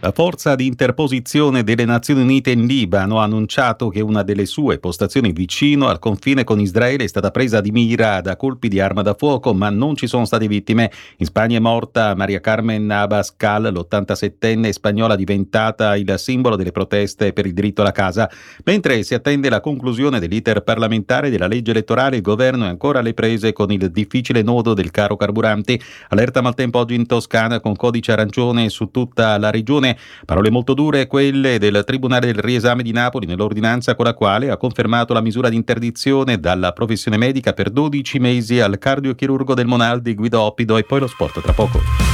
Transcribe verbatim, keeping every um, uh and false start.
La forza di interposizione delle Nazioni Unite in Libano ha annunciato che una delle sue postazioni vicino al confine con Israele è stata presa di mira da colpi di arma da fuoco, ma non ci sono state vittime. In Spagna è morta Maria Carmen Abascal, l'ottantasettenne spagnola diventata il simbolo delle proteste per il diritto alla casa. Mentre si attende la conclusione dell'iter parlamentare della legge elettorale, il governo è ancora alle prese con il difficile nodo del caro carburanti. Allerta maltempo oggi in Toscana con codice arancione su tutta la regione. Parole molto dure quelle del Tribunale del Riesame di Napoli nell'ordinanza con la quale ha confermato la misura di interdizione dalla professione medica per dodici mesi al cardiochirurgo del Monaldi Guido Oppido. E poi lo sport tra poco.